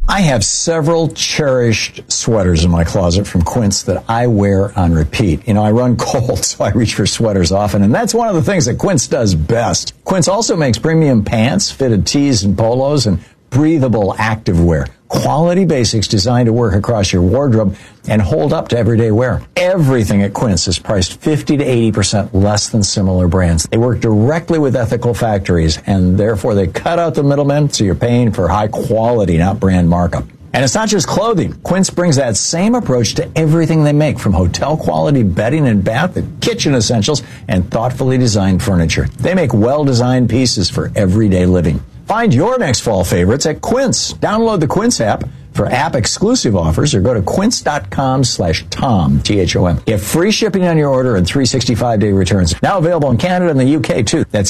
I have several cherished sweaters in my closet from Quince that I wear on repeat. You know, I run cold, so I reach for sweaters often, and that's one of the things that Quince does best. Quince also makes premium pants, fitted tees and polos, and breathable activewear. Quality basics designed to work across your wardrobe and hold up to everyday wear. Everything at Quince is priced 50 to 80% less than similar brands. They work directly with ethical factories, and therefore they cut out the middlemen, so you're paying for high quality, not brand markup. And it's not just clothing. Quince brings that same approach to everything they make, from hotel quality bedding and bath to kitchen essentials and thoughtfully designed furniture. They make well-designed pieces for everyday living. Find your next fall favorites at Quince. Download the Quince app for app-exclusive offers or go to quince.com/Tom, T-H-O-M. Get free shipping on your order and 365-day returns. Now available in Canada and the UK, too. That's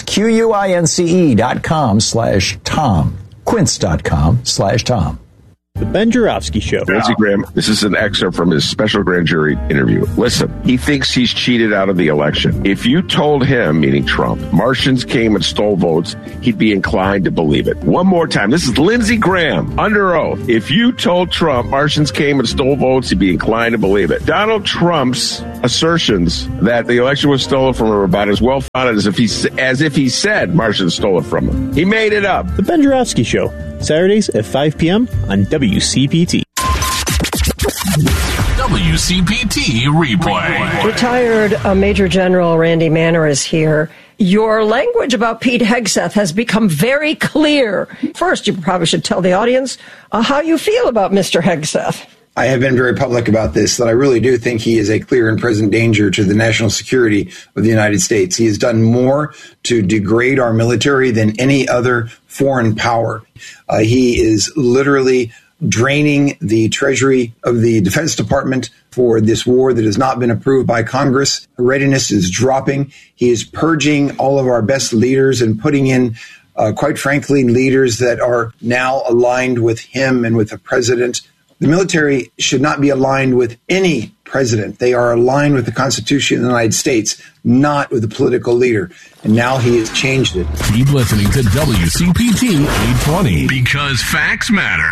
QUINCE.com/Tom. Quince.com/Tom. The Ben Joravsky Show. Lindsey Graham, this is an excerpt from his special grand jury interview. Listen, he thinks he's cheated out of the election. If you told him, meaning Trump, Martians came and stole votes, he'd be inclined to believe it. One more time. This is Lindsey Graham, under oath. If you told Trump Martians came and stole votes, he'd be inclined to believe it. Donald Trump's assertions that the election was stolen from him are about as well founded as if he said Martians stole it from him. He made it up. The Ben Joravsky Show, Saturdays at 5 p.m. on WCPT. WCPT replay. Retired Major General Randy Manner is here. Your language about Pete Hegseth has become very clear. First, you probably should tell the audience how you feel about Mr. Hegseth. I have been very public about this, that I really do think he is a clear and present danger to the national security of the United States. He has done more to degrade our military than any other foreign power. He is literally draining the treasury of the Defense Department for this war that has not been approved by Congress. Readiness is dropping. He is purging all of our best leaders and putting in, quite frankly, leaders that are now aligned with him and with the president. The military should not be aligned with any president. They are aligned with the Constitution of the United States, not with a political leader. And now he has changed it. Keep listening to WCPT 820 because facts matter.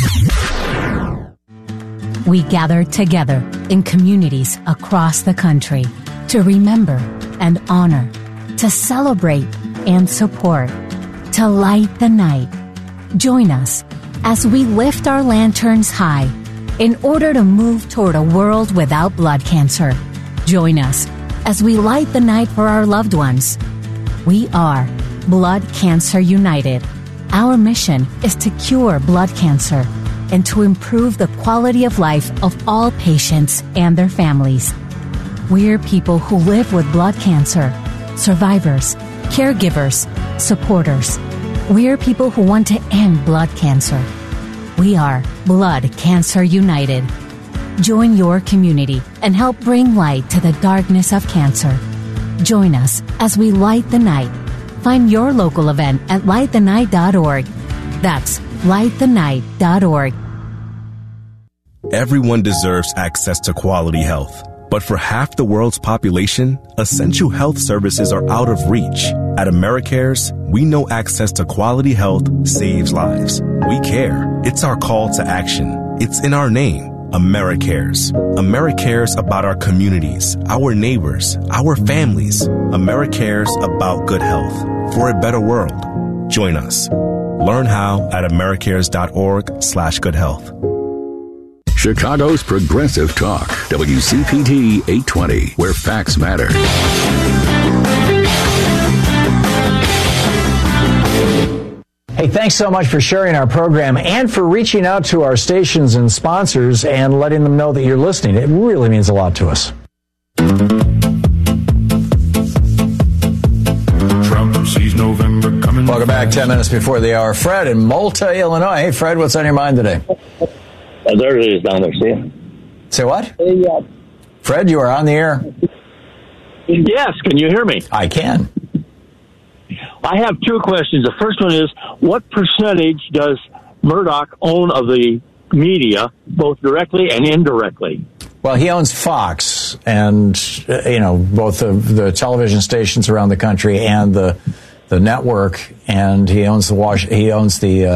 We gather together in communities across the country to remember and honor, to celebrate and support, to light the night. Join us as we lift our lanterns high in order to move toward a world without blood cancer. Join us as we light the night for our loved ones. We are Blood Cancer United. Our mission is to cure blood cancer and to improve the quality of life of all patients and their families. We're people who live with blood cancer, survivors, caregivers, supporters. We're people who want to end blood cancer. We are Blood Cancer United. Join your community and help bring light to the darkness of cancer. Join us as we light the night. Find your local event at lightthenight.org. That's lightthenight.org. Everyone deserves access to quality health. But for half the world's population, essential health services are out of reach. At AmeriCares, we know access to quality health saves lives. We care. It's our call to action. It's in our name. AmeriCares. AmeriCares about our communities, our neighbors, our families. AmeriCares about good health for a better world. Join us. Learn how at americares.org/goodhealth. Chicago's Progressive Talk, WCPT 820, where facts matter. Hey, thanks so much for sharing our program and for reaching out to our stations and sponsors and letting them know that you're listening. It really means a lot to us. Trump sees November coming. Welcome back. 10 minutes before the hour. Fred in Malta, Illinois. Hey, Fred, what's on your mind today? There it is down there, see? Say what? Fred, you are on the air. Yes, can you hear me? I can. I have two questions. The first one is, what percentage does Murdoch own of the media, both directly and indirectly? Well, he owns Fox and, both the television stations around the country and the network, and he owns the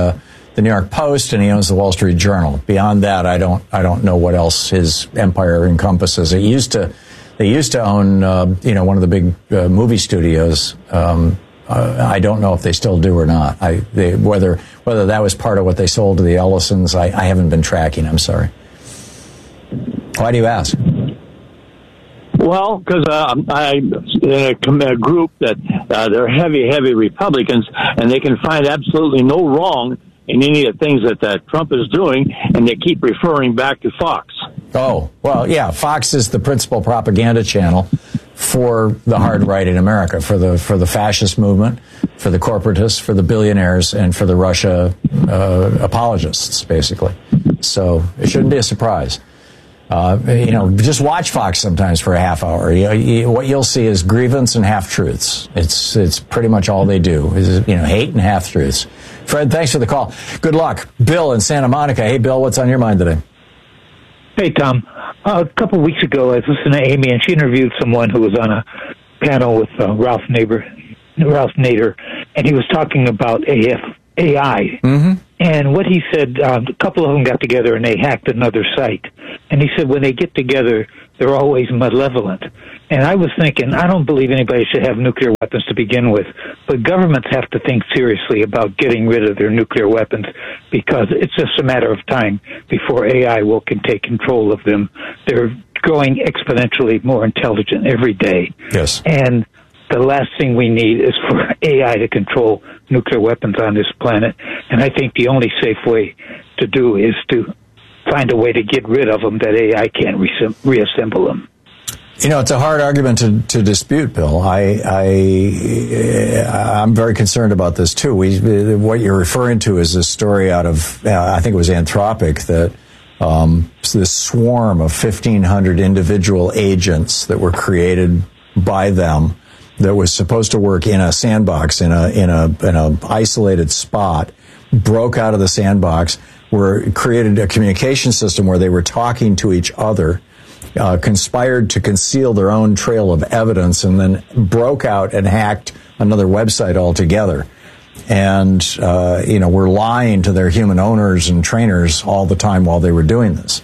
the New York Post, and he owns the Wall Street Journal. Beyond that, I don't know what else his empire encompasses. They used to own, one of the big movie studios. I don't know if they still do or not. Whether that was part of what they sold to the Ellisons, I haven't been tracking. I'm sorry. Why do you ask? Well, because I'm in a group that they're heavy Republicans, and they can find absolutely no wrong in any of the things that Trump is doing, and they keep referring back to Fox. Oh, well, yeah, Fox is the principal propaganda channel for the hard right in America, for the fascist movement, for the corporatists, for the billionaires, and for the Russia apologists, basically. So it shouldn't be a surprise. Just watch Fox sometimes for a half hour. What you'll see is grievance and half-truths. It's pretty much all they do is, hate and half-truths. Fred, thanks for the call. Good luck. Bill in Santa Monica. Hey, Bill, what's on your mind today? Hey, Tom. A couple of weeks ago, I was listening to Amy, and she interviewed someone who was on a panel with Ralph Nader, and he was talking about AI. Mm-hmm. And what he said, a couple of them got together and they hacked another site. And he said when they get together, they're always malevolent. And I was thinking, I don't believe anybody should have nuclear weapons to begin with, but governments have to think seriously about getting rid of their nuclear weapons because it's just a matter of time before AI can take control of them. They're growing exponentially more intelligent every day. Yes. And the last thing we need is for AI to control nuclear weapons on this planet. And I think the only safe way to do is to find a way to get rid of them that AI can't reassemble them. It's a hard argument to dispute, Bill. I'm very concerned about this, too. What you're referring to is a story out of, I think it was Anthropic, that this swarm of 1,500 individual agents that were created by them that was supposed to work in a sandbox, in a isolated spot, broke out of the sandbox, created a communication system where they were talking to each other, conspired to conceal their own trail of evidence, and then broke out and hacked another website altogether. And, were lying to their human owners and trainers all the time while they were doing this.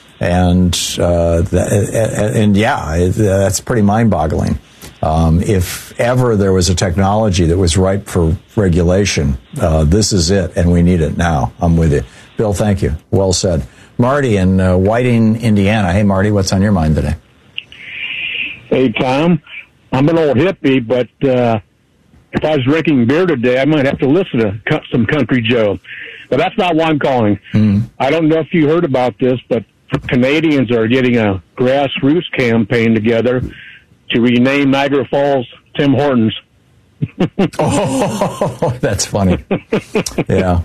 That's pretty mind-boggling. If ever there was a technology that was ripe for regulation, this is it, and we need it now. I'm with you. Bill, thank you. Well said. Marty in Whiting, Indiana. Hey, Marty, what's on your mind today? Hey, Tom. I'm an old hippie, but if I was drinking beer today, I might have to listen to some Country Joe. But that's not why I'm calling. I don't know if you heard about this, but Canadians are getting a grassroots campaign together to rename Niagara Falls Tim Hortons. Oh, that's funny. Yeah.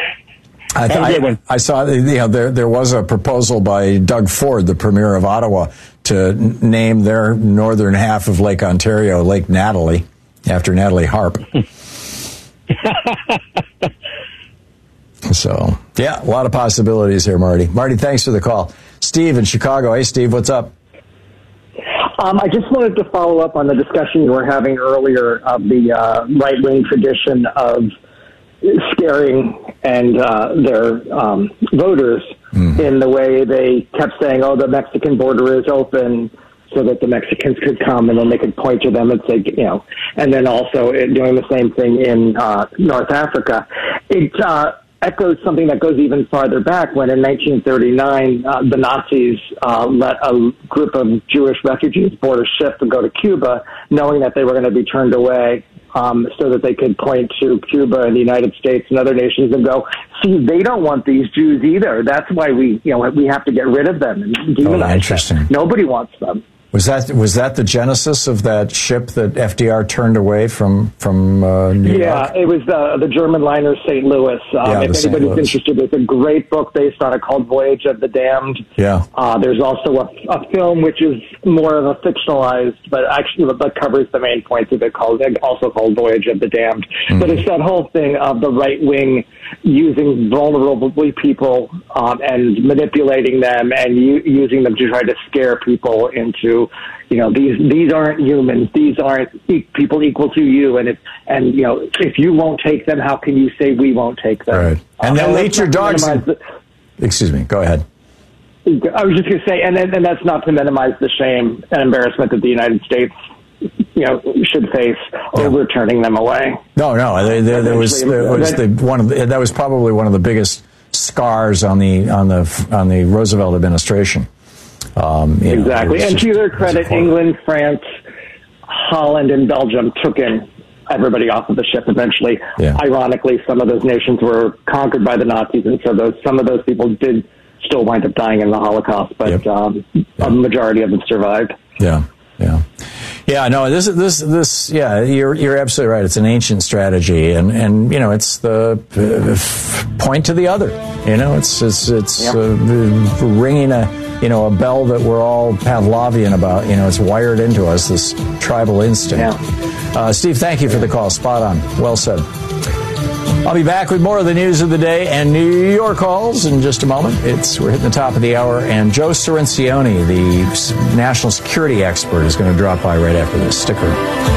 I saw there was a proposal by Doug Ford, the premier of Ottawa, to name their northern half of Lake Ontario Lake Natalie, after Natalie Harp. So, yeah, a lot of possibilities here, Marty. Marty, thanks for the call. Steve in Chicago. Hey, Steve, what's up? I just wanted to follow up on the discussion you were having earlier of the right-wing tradition of scaring and their voters in the way they kept saying, the Mexican border is open so that the Mexicans could come and then they could point to them and say, and then also doing the same thing in North Africa. It echoes something that goes even farther back when in 1939 the Nazis let a group of Jewish refugees board a ship and go to Cuba knowing that they were going to be turned away so that they could point to Cuba and the United States and other nations and go, see, they don't want these Jews either. That's why we have to get rid of them and demonize them. Nobody wants them. Was that the genesis of that ship that FDR turned away from New York? Yeah, it was the German liner St. Louis. If anybody's interested, there's a great book based on it called Voyage of the Damned. Yeah. There's also a film which is more of a fictionalized, but actually that covers the main points of it, also called Voyage of the Damned. Mm-hmm. But it's that whole thing of the right wing using vulnerable people and manipulating them and using them to try to scare people into to, these aren't humans. These aren't people equal to you. And if you won't take them, how can you say we won't take them? Right. And they'll eat your dogs. Excuse me. Go ahead. I was just going to say, and that's not to minimize the shame and embarrassment that the United States, should face over turning them away. No. That was probably one of the biggest scars on the Roosevelt administration. Exactly. And to their credit, England, France, Holland, and Belgium took in everybody off of the ship eventually. Yeah. Ironically, some of those nations were conquered by the Nazis, and so some of those people did still wind up dying in the Holocaust, but a majority of them survived. Yeah. No, this. Yeah, you're absolutely right. It's an ancient strategy, and it's the point to the other. It's ringing a bell that we're all Pavlovian about. It's wired into us, this tribal instinct. Yeah. Steve, thank you for the call. Spot on. Well said. I'll be back with more of the news of the day and New York calls in just a moment. We're hitting the top of the hour, and Joe Cirincione, the national security expert, is going to drop by right after this. Stick around.